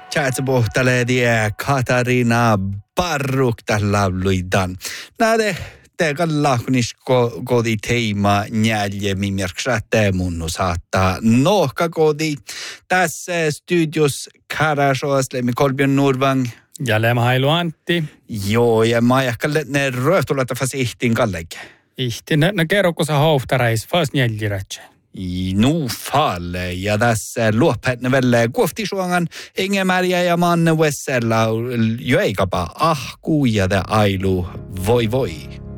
Tjätsepohtaleedia Katarina Barruk tällä luidan. Näde teekallahnisko kodi teema njälje mimirksate munnu saattaa nohka kodi. Tässä studios Karashoaslemi Kolbjörn Nordvang. Ja Lemhailu Antti. Joo, ja mä ajattelin, että ne röhtulata fas ihtiin kalleke. Ihtiin, no kerro, kun sä houftarais fas njäljirätsä. Nu falle, ja tässä luopetne velle kuoftisuangan Inge-Maria ja Manne Wessella jöikapa kuija de ailu voi voi.